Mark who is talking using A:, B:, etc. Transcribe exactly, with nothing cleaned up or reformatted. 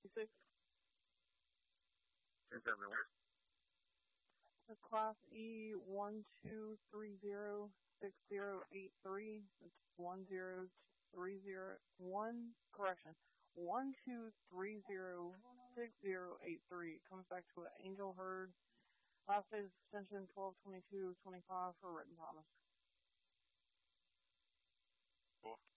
A: six.
B: Is that the worst?
A: The Class E one two three zero six zero eight three. It's one zero three zero one. Correction. One two three zero six zero eight three. It comes back to an Angel Herd. Last day's extension twelve twenty two twenty five for written promise.
B: Cool.